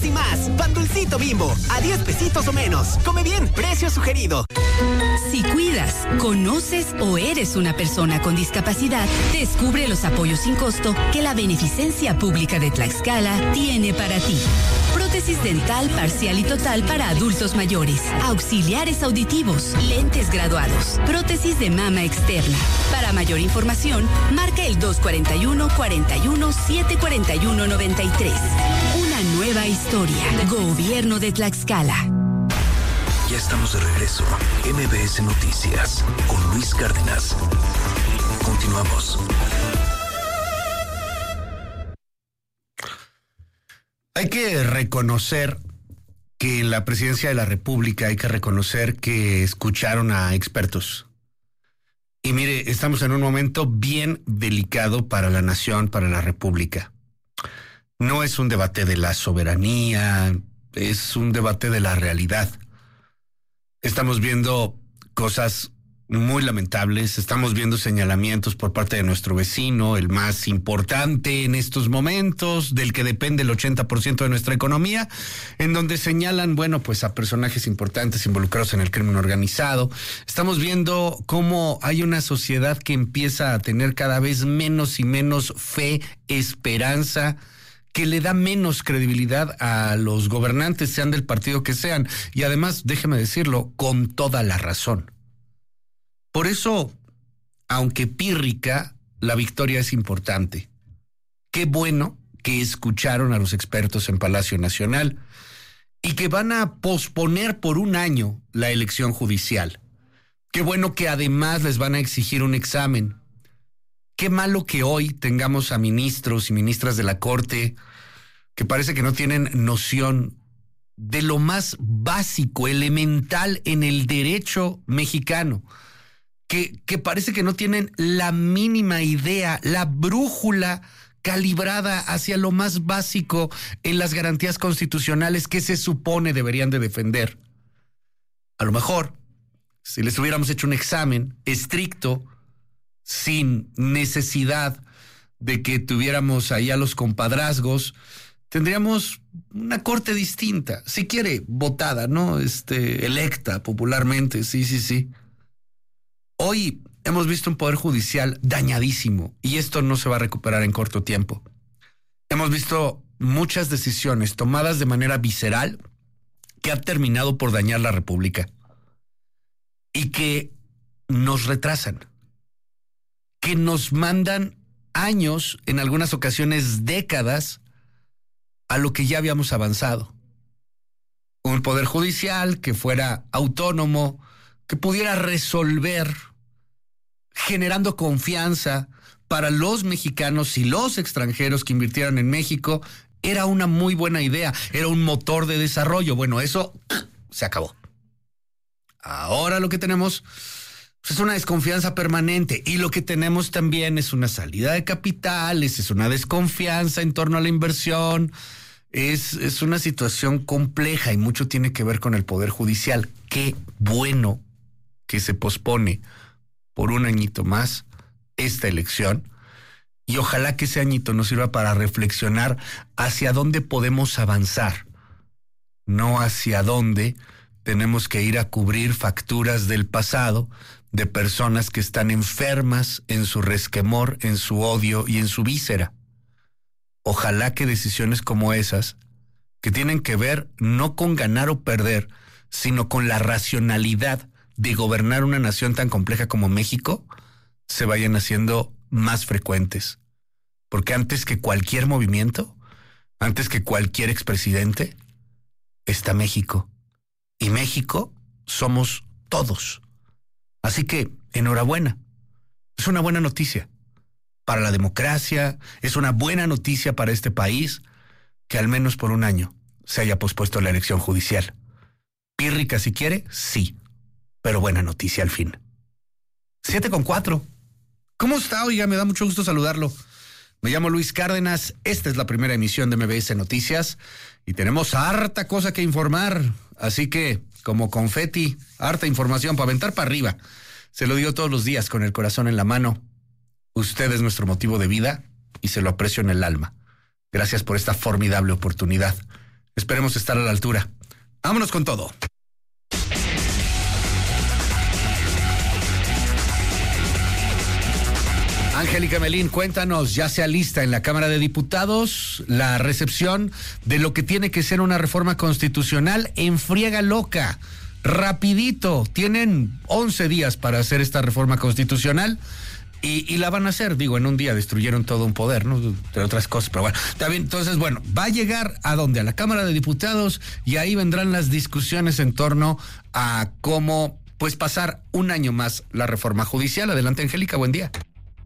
y más. Pan Dulcito Bimbo, a 10 pesitos o menos. Come bien, precio sugerido. Si cuidas, conoces o eres una persona con discapacidad, descubre los apoyos sin costo que la Beneficencia Pública de Tlaxcala tiene para ti. Prótesis dental parcial y total para adultos mayores, auxiliares auditivos, lentes graduados, prótesis de mama externa. Para mayor información, marca el 241-41-741-93. Una nueva historia. Gobierno de Tlaxcala. Ya estamos de regreso. MBS Noticias con Luis Cárdenas. Continuamos. Hay que reconocer que en la presidencia de la República hay que reconocer que escucharon a expertos. Y mire, estamos en un momento bien delicado para la nación, para la República. No es un debate de la soberanía, es un debate de la realidad. Estamos viendo cosas muy lamentables, estamos viendo señalamientos por parte de nuestro vecino, el más importante en estos momentos, del que depende el 80% de nuestra economía, en donde señalan, bueno, pues a personajes importantes involucrados en el crimen organizado. Estamos viendo cómo hay una sociedad que empieza a tener cada vez menos y menos fe, esperanza, que le da menos credibilidad a los gobernantes, sean del partido que sean. Y además, déjeme decirlo, con toda la razón. Por eso, aunque pírrica, la victoria es importante. Qué bueno que escucharon a los expertos en Palacio Nacional y que van a posponer por un año la elección judicial. Qué bueno que además les van a exigir un examen. Qué malo que hoy tengamos a ministros y ministras de la Corte que parece que no tienen noción de lo más básico, elemental en el derecho mexicano. Que parece que no tienen la mínima idea, la brújula calibrada hacia lo más básico en las garantías constitucionales que se supone deberían de defender. A lo mejor, si les hubiéramos hecho un examen estricto, sin necesidad de que tuviéramos ahí a los compadrazgos, tendríamos una corte distinta, si quiere, votada, ¿no? Electa popularmente, sí. Hoy hemos visto un poder judicial dañadísimo y esto no se va a recuperar en corto tiempo. Hemos visto muchas decisiones tomadas de manera visceral que han terminado por dañar la República y que nos retrasan, que nos mandan años, en algunas ocasiones décadas, a lo que ya habíamos avanzado. Un poder judicial que fuera autónomo, que pudiera resolver, generando confianza para los mexicanos y los extranjeros que invirtieran en México, era una muy buena idea, era un motor de desarrollo. Bueno, eso se acabó. Ahora lo que tenemos es una desconfianza permanente y lo que tenemos también es una salida de capitales, es una desconfianza en torno a la inversión. Es una situación compleja y mucho tiene que ver con el Poder Judicial. Qué bueno que se pospone por un añito más esta elección y ojalá que ese añito nos sirva para reflexionar hacia dónde podemos avanzar, no hacia dónde tenemos que ir a cubrir facturas del pasado de personas que están enfermas en su resquemor, en su odio y en su víscera. Ojalá que decisiones como esas, que tienen que ver no con ganar o perder, sino con la racionalidad de gobernar una nación tan compleja como México, se vayan haciendo más frecuentes. Porque antes que cualquier movimiento, antes que cualquier expresidente, está México. Y México somos todos. Así que, enhorabuena. Es una buena noticia para la democracia, es una buena noticia para este país que al menos por un año se haya pospuesto la elección judicial. Pírrica si quiere, sí, pero buena noticia al fin. 7:04. ¿Cómo está? Oiga, me da mucho gusto saludarlo. Me llamo Luis Cárdenas, esta es la primera emisión de MBS Noticias y tenemos harta cosa que informar, así que como confeti, harta información para aventar para arriba. Se lo digo todos los días con el corazón en la mano. Usted es nuestro motivo de vida y se lo aprecio en el alma. Gracias por esta formidable oportunidad. Esperemos estar a la altura. Vámonos con todo. Angélica Melín, cuéntanos, ya se alista en la Cámara de Diputados la recepción de lo que tiene que ser una reforma constitucional en friega loca, rapidito. Tienen 11 días para hacer esta reforma constitucional y la van a hacer, digo, en un día destruyeron todo un poder, ¿no? Entre otras cosas, pero bueno, está bien. Entonces, bueno, va a llegar ¿a dónde? A la Cámara de Diputados y ahí vendrán las discusiones en torno a cómo, pues, pasar un año más la reforma judicial. Adelante, Angélica, buen día.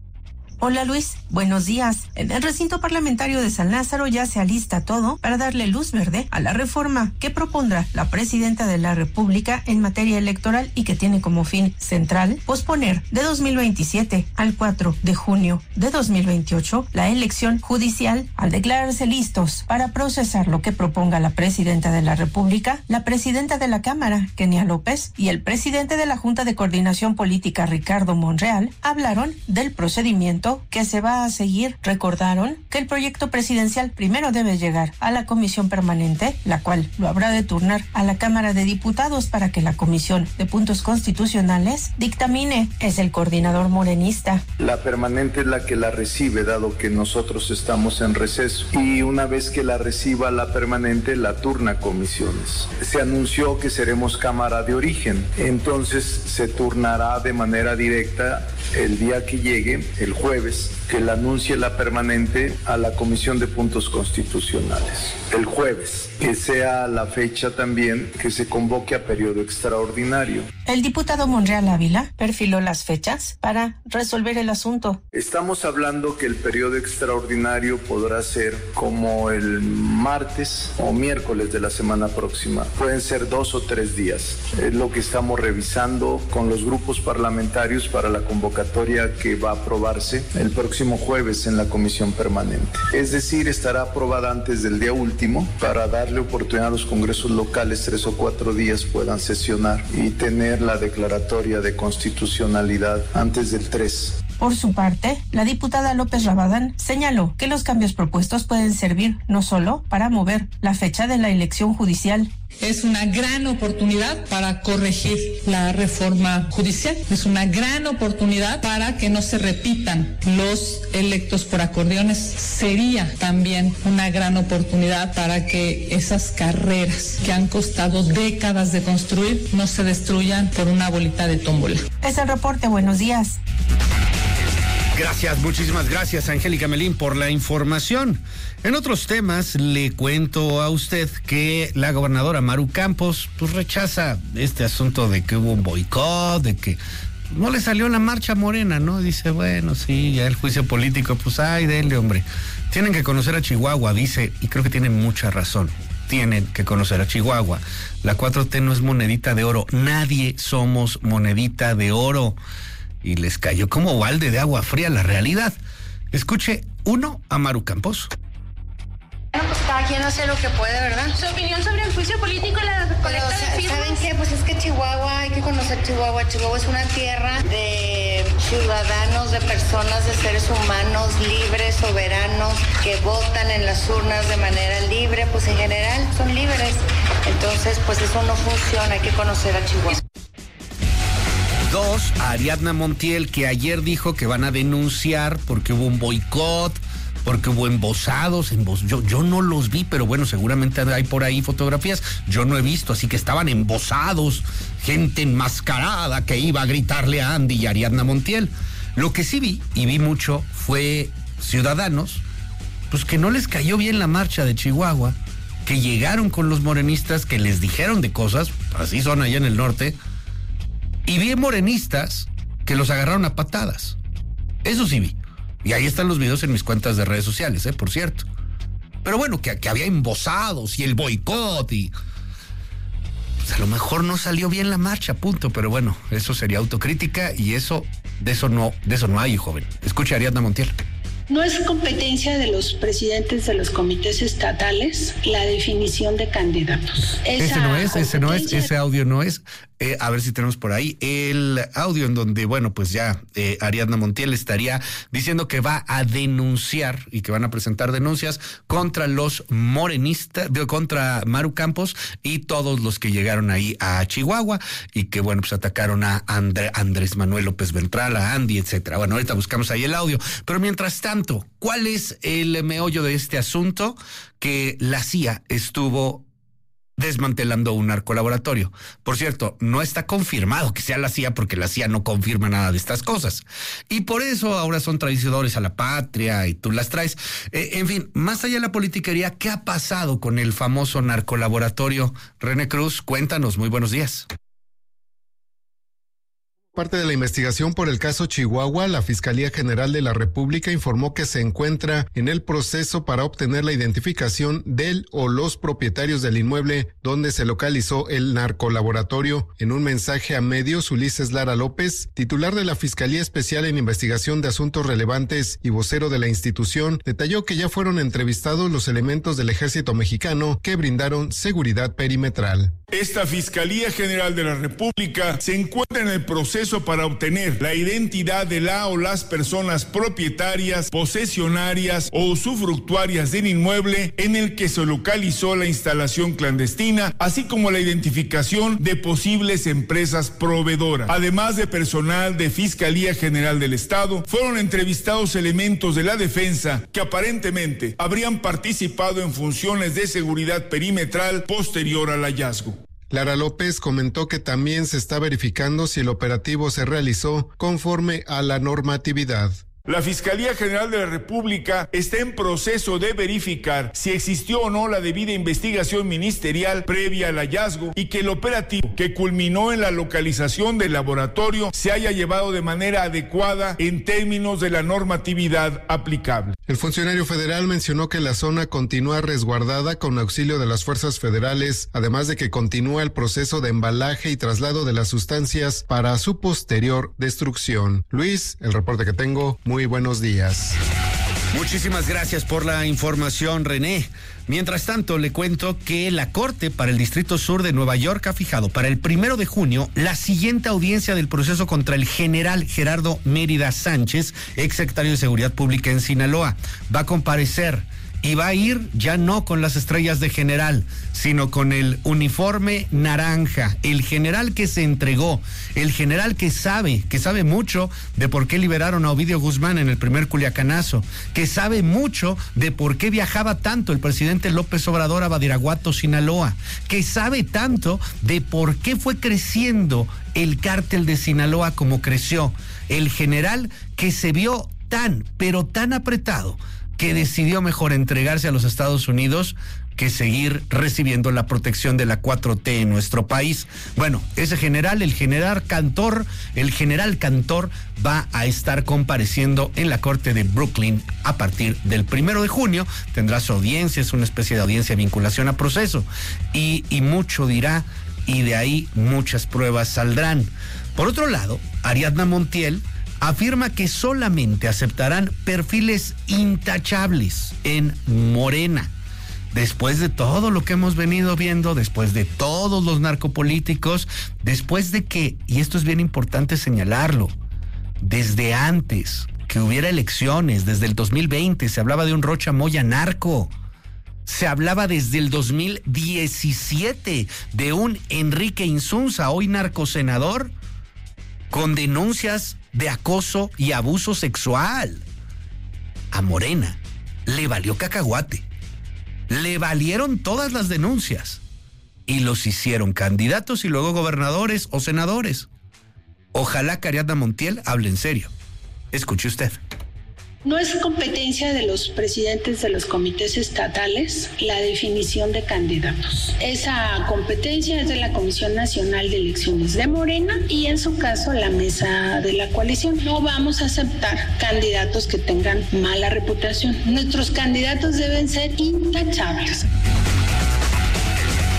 Hola Luis, buenos días. En el recinto parlamentario de San Lázaro ya se alista todo para darle luz verde a la reforma que propondrá la presidenta de la República en materia electoral y que tiene como fin central posponer de 2027 al 4 de junio de 2028 la elección judicial al declararse listos para procesar lo que proponga la presidenta de la República, la presidenta de la Cámara, Kenia López, y el presidente de la Junta de Coordinación Política, Ricardo Monreal, hablaron del procedimiento que se va a seguir. Recordaron que el proyecto presidencial primero debe llegar a la comisión permanente, la cual lo habrá de turnar a la Cámara de Diputados para que la Comisión de Puntos Constitucionales dictamine. Es el coordinador morenista. La permanente es la que la recibe, dado que nosotros estamos en receso. Y una vez que la reciba la permanente, la turna a comisiones. Se anunció que seremos Cámara de Origen, entonces se turnará de manera directa el día que llegue, el jueves, que la anuncie la permanente a la Comisión de Puntos Constitucionales. El jueves, que sea la fecha también que se convoque a periodo extraordinario. El diputado Monreal Ávila perfiló las fechas para resolver el asunto. Estamos hablando que el periodo extraordinario podrá ser como el martes o miércoles de la semana próxima. Pueden ser 2 o 3 días. Es lo que estamos revisando con los grupos parlamentarios para la convocatoria que va a aprobarse el próximo jueves en la comisión permanente. Es decir, estará aprobada antes del día último para darle oportunidad a los congresos locales 3 o 4 días puedan sesionar y tener la declaratoria de constitucionalidad antes del 3. Por su parte, la diputada López Rabadán señaló que los cambios propuestos pueden servir no solo para mover la fecha de la elección judicial. Es una gran oportunidad para corregir la reforma judicial. Es una gran oportunidad para que no se repitan los electos por acordeones. Sería también una gran oportunidad para que esas carreras que han costado décadas de construir no se destruyan por una bolita de tómbola. Es el reporte. Buenos días. Gracias, muchísimas gracias, Angélica Melín, por la información. En otros temas, le cuento a usted que la gobernadora Maru Campos pues rechaza este asunto de que hubo un boicot, de que no le salió la marcha morena, ¿no? Dice, bueno, sí, ya el juicio político, pues ay, denle, hombre. Tienen que conocer a Chihuahua, dice, y creo que tienen mucha razón. Tienen que conocer a Chihuahua. La 4T no es monedita de oro. Nadie somos monedita de oro. Y les cayó como balde de agua fría la realidad. Escuche a Maru Campos. Bueno, pues cada quien hace lo que puede, ¿verdad? Su opinión sobre el juicio político, la recolecta de firmas. ¿Saben qué? Pues es que Chihuahua, hay que conocer Chihuahua. Chihuahua es una tierra de ciudadanos, de personas, de seres humanos libres, soberanos, que votan en las urnas de manera libre, pues en general son libres. Entonces, pues eso no funciona, hay que conocer a Chihuahua. 2, a Ariadna Montiel, que ayer dijo que van a denunciar porque hubo un boicot, porque hubo embosados. Yo no los vi, pero bueno, seguramente hay por ahí fotografías. Yo no he visto, así que estaban embosados, gente enmascarada que iba a gritarle a Andy y a Ariadna Montiel. Lo que sí vi, y vi mucho, fue ciudadanos, pues que no les cayó bien la marcha de Chihuahua, que llegaron con los morenistas, que les dijeron de cosas, así son allá en el norte. Y vi morenistas que los agarraron a patadas. Eso sí vi. Y ahí están los videos en mis cuentas de redes sociales, por cierto. Pero bueno, que había embosados y el boicot y... Pues a lo mejor no salió bien la marcha, punto. Pero bueno, eso sería autocrítica y de eso no hay, joven. Escuche a Ariadna Montiel. No es competencia de los presidentes de los comités estatales la definición de candidatos. Ese audio no es. a ver si tenemos por ahí el audio en donde, bueno, pues ya Ariadna Montiel estaría diciendo que va a denunciar y que van a presentar denuncias contra los morenistas, contra Maru Campos y todos los que llegaron ahí a Chihuahua y que, bueno, pues atacaron a Andrés Manuel López Beltrán, a Andy, etcétera. Bueno, ahorita buscamos ahí el audio. Pero mientras tanto, ¿cuál es el meollo de este asunto? Que la CIA estuvo desmantelando un narcolaboratorio. Por cierto, no está confirmado que sea la CIA porque la CIA no confirma nada de estas cosas. Y por eso ahora son traicionadores a la patria y tú las traes. En fin, más allá de la politiquería, ¿qué ha pasado con el famoso narcolaboratorio? René Cruz, cuéntanos, muy buenos días. Parte de la investigación por el caso Chihuahua, la Fiscalía General de la República informó que se encuentra en el proceso para obtener la identificación del o los propietarios del inmueble donde se localizó el narcolaboratorio. En un mensaje a medios, Ulises Lara López, titular de la Fiscalía Especial en Investigación de Asuntos Relevantes y vocero de la institución, detalló que ya fueron entrevistados los elementos del Ejército Mexicano que brindaron seguridad perimetral. Esta Fiscalía General de la República se encuentra en el proceso para obtener la identidad de la o las personas propietarias, posesionarias o usufructuarias del inmueble en el que se localizó la instalación clandestina, así como la identificación de posibles empresas proveedoras. Además de personal de Fiscalía General del Estado, fueron entrevistados elementos de la defensa que aparentemente habrían participado en funciones de seguridad perimetral posterior al hallazgo. Lara López comentó que también se está verificando si el operativo se realizó conforme a la normatividad. La Fiscalía General de la República está en proceso de verificar si existió o no la debida investigación ministerial previa al hallazgo y que el operativo que culminó en la localización del laboratorio se haya llevado de manera adecuada en términos de la normatividad aplicable. El funcionario federal mencionó que la zona continúa resguardada con auxilio de las fuerzas federales, además de que continúa el proceso de embalaje y traslado de las sustancias para su posterior destrucción. Luis, el reporte que tengo. Muy buenos días. Muchísimas gracias por la información, René. Mientras tanto, le cuento que la Corte para el Distrito Sur de Nueva York ha fijado para el 1 de junio la siguiente audiencia del proceso contra el general Gerardo Mérida Sánchez, exsecretario de Seguridad Pública en Sinaloa. Va a comparecer y va a ir ya no con las estrellas de general, sino con el uniforme naranja, el general que se entregó, el general que sabe mucho de por qué liberaron a Ovidio Guzmán en el primer Culiacanazo, que sabe mucho de por qué viajaba tanto el presidente López Obrador a Badiraguato, Sinaloa, que sabe tanto de por qué fue creciendo el cártel de Sinaloa como creció, el general que se vio tan, pero tan apretado, que decidió mejor entregarse a los Estados Unidos que seguir recibiendo la protección de la 4T en nuestro país. Bueno, ese general, el general Cantor, va a estar compareciendo en la Corte de Brooklyn a partir del 1 de junio. Tendrá su audiencia, es una especie de audiencia de vinculación a proceso. Y mucho dirá, y de ahí muchas pruebas saldrán. Por otro lado, Ariadna Montiel afirma que solamente aceptarán perfiles intachables en Morena. Después de todo lo que hemos venido viendo, después de todos los narcopolíticos, después de que, y esto es bien importante señalarlo, desde antes que hubiera elecciones, desde el 2020, se hablaba de un Rocha Moya narco. Se hablaba desde el 2017 de un Enrique Insunza, hoy narcosenador, con denuncias de acoso y abuso sexual. A Morena le valió cacahuate. Le valieron todas las denuncias. Y los hicieron candidatos y luego gobernadores o senadores. Ojalá que Ariadna Montiel hable en serio. Escuche usted. No es competencia de los presidentes de los comités estatales la definición de candidatos. Esa competencia es de la Comisión Nacional de Elecciones de Morena y en su caso la mesa de la coalición. No vamos a aceptar candidatos que tengan mala reputación. Nuestros candidatos deben ser intachables.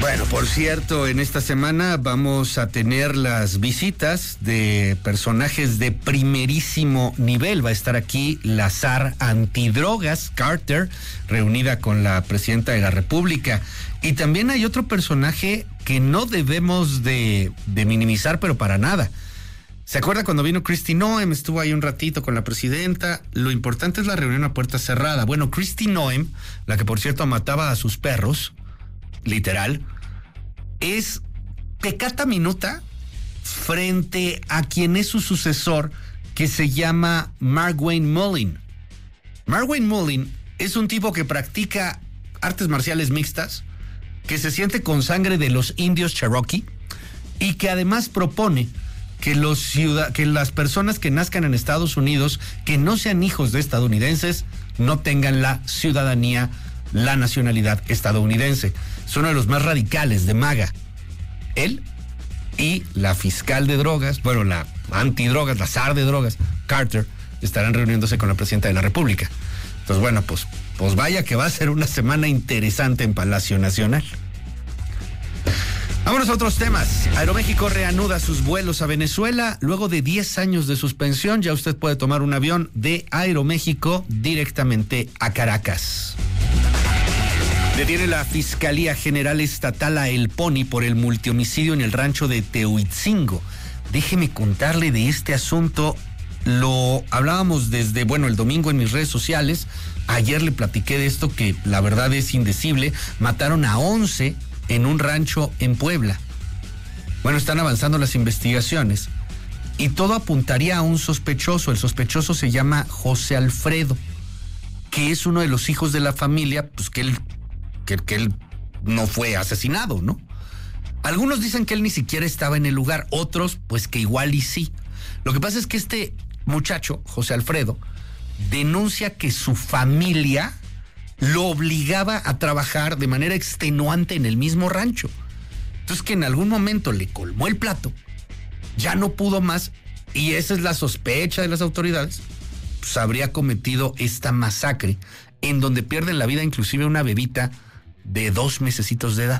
Bueno, por cierto, en esta semana vamos a tener las visitas de personajes de primerísimo nivel. Va a estar aquí la zar antidrogas, Carter, reunida con la presidenta de la República. Y también hay otro personaje que no debemos de minimizar, pero para nada. ¿Se acuerda cuando vino Kristi Noem? Estuvo ahí un ratito con la presidenta. Lo importante es la reunión a puerta cerrada. Bueno, Kristi Noem, la que por cierto mataba a sus perros, literal, es pecata minuta frente a quien es su sucesor, que se llama Markwayne Mullin. Markwayne Mullin es un tipo que practica artes marciales mixtas, que se siente con sangre de los indios Cherokee y que además propone que las personas que nazcan en Estados Unidos, que no sean hijos de estadounidenses, no tengan la ciudadanía, la nacionalidad estadounidense. Es uno de los más radicales de MAGA. Él y la fiscal de drogas, bueno, la antidrogas, la zar de drogas, Carter, estarán reuniéndose con la presidenta de la República. Entonces, bueno, pues vaya que va a ser una semana interesante en Palacio Nacional. Vámonos a otros temas. Aeroméxico reanuda sus vuelos a Venezuela. Luego de 10 años de suspensión, ya usted puede tomar un avión de Aeroméxico directamente a Caracas. Detiene la Fiscalía General Estatal a El Pony por el multihomicidio en el rancho de Tehuitzingo. Déjeme contarle de este asunto. Lo hablábamos desde, el domingo en mis redes sociales. Ayer le platiqué de esto que la verdad es indecible. Mataron a 11 en un rancho en Puebla. Bueno, están avanzando las investigaciones y todo apuntaría a un sospechoso. El sospechoso se llama José Alfredo, que es uno de los hijos de la familia, pues que él no fue asesinado, ¿no? Algunos dicen que él ni siquiera estaba en el lugar, otros pues que igual y sí. Lo que pasa es que este muchacho, José Alfredo, denuncia que su familia lo obligaba a trabajar de manera extenuante en el mismo rancho. Entonces que en algún momento le colmó el plato, ya no pudo más, y esa es la sospecha de las autoridades, pues habría cometido esta masacre en donde pierden la vida inclusive una bebita de 2 mesecitos de edad.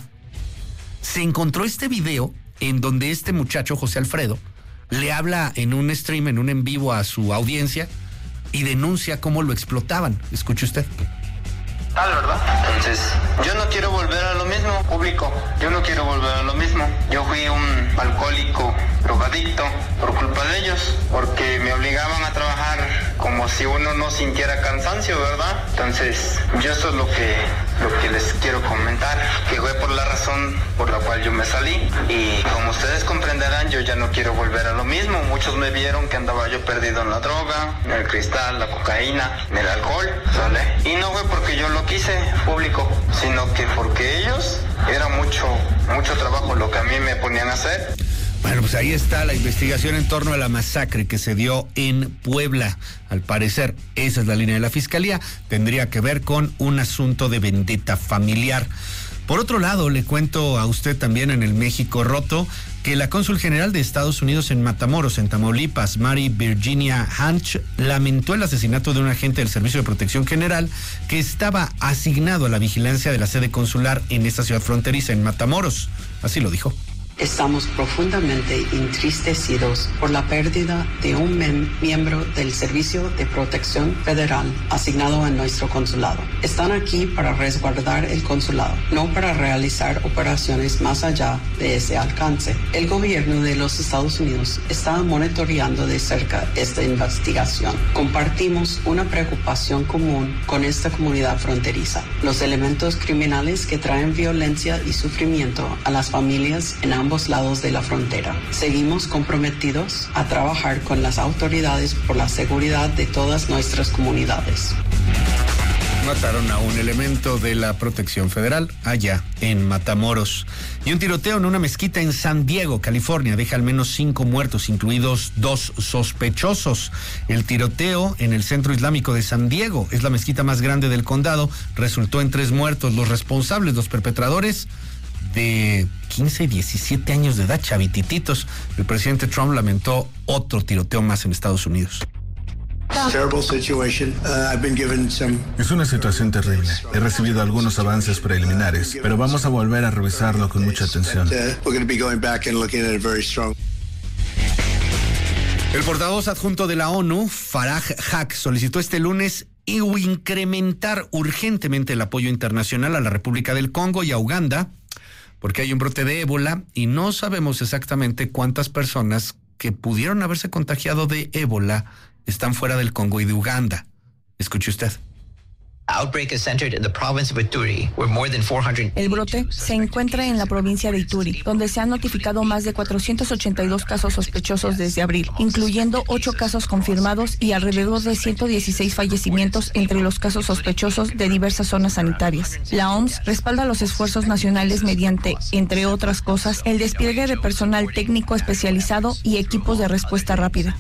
Se encontró este video en donde este muchacho, José Alfredo, le habla en un stream, en un en vivo a su audiencia y denuncia cómo lo explotaban. Escuche usted. ¿Verdad? Entonces, yo no quiero volver a lo mismo, público. Yo no quiero volver a lo mismo. Yo fui un alcohólico, drogadicto, por culpa de ellos, porque me obligaban a trabajar como si uno no sintiera cansancio, ¿verdad? Entonces, yo eso es lo que les quiero comentar, que fue por la razón por la cual yo me salí. Y como ustedes comprenderán, yo ya no quiero volver a lo mismo. Muchos me vieron que andaba yo perdido en la droga, en el cristal, la cocaína, en el alcohol, ¿sale? Y no fue porque yo lo quise, público, sino que porque ellos era mucho trabajo lo que a mí me ponían a hacer. Bueno, pues ahí está la investigación en torno a la masacre que se dio en Puebla. Al parecer, esa es la línea de la Fiscalía. Tendría que ver con un asunto de vendetta familiar. Por otro lado, le cuento a usted también en el México roto que la cónsul general de Estados Unidos en Matamoros, en Tamaulipas, Mary Virginia Hanch, lamentó el asesinato de un agente del Servicio de Protección General que estaba asignado a la vigilancia de la sede consular en esta ciudad fronteriza, en Matamoros. Así lo dijo. Estamos profundamente entristecidos por la pérdida de un miembro del Servicio de Protección Federal asignado a nuestro consulado. Están aquí para resguardar el consulado, no para realizar operaciones más allá de ese alcance. El gobierno de los Estados Unidos está monitoreando de cerca esta investigación. Compartimos una preocupación común con esta comunidad fronteriza. Los elementos criminales que traen violencia y sufrimiento a las familias en ambos lados de la frontera. Seguimos comprometidos a trabajar con las autoridades por la seguridad de todas nuestras comunidades. Mataron a un elemento de la Protección Federal allá en Matamoros. Y un tiroteo en una mezquita en San Diego, California, deja al menos 5 muertos, incluidos 2 sospechosos. El tiroteo en el Centro Islámico de San Diego, es la mezquita más grande del condado, resultó en 3 muertos. Los responsables, los perpetradores, de 15 y 17 años de edad, chavitititos. El presidente Trump lamentó otro tiroteo más en Estados Unidos. Es una situación terrible. He recibido algunos avances preliminares, pero vamos a volver a revisarlo con mucha atención. El portavoz adjunto de la ONU, Farah Haq, solicitó este lunes incrementar urgentemente el apoyo internacional a la República del Congo y a Uganda, porque hay un brote de ébola y no sabemos exactamente cuántas personas que pudieron haberse contagiado de ébola están fuera del Congo y de Uganda. Escuche usted. El brote se encuentra en la provincia de Ituri, donde se han notificado más de 482 casos sospechosos desde abril, incluyendo 8 casos confirmados y alrededor de 116 fallecimientos entre los casos sospechosos de diversas zonas sanitarias. La OMS respalda los esfuerzos nacionales mediante, entre otras cosas, el despliegue de personal técnico especializado y equipos de respuesta rápida.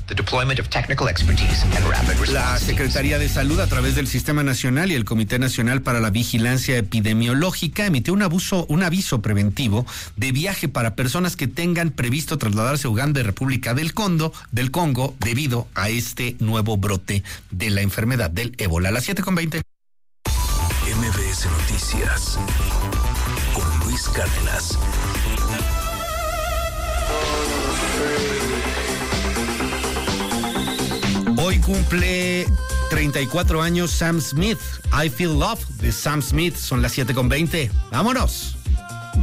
La Secretaría de Salud, a través del Sistema Nacional y el Comité Nacional para la Vigilancia Epidemiológica, emitió un aviso preventivo de viaje para personas que tengan previsto trasladarse a Uganda y República del Congo debido a este nuevo brote de la enfermedad del ébola. A las 7:20. MBS Noticias con Luis Cárdenas. Hoy cumple 34 años Sam Smith. I Feel Love de Sam Smith. Son las 7:20. ¡Vámonos!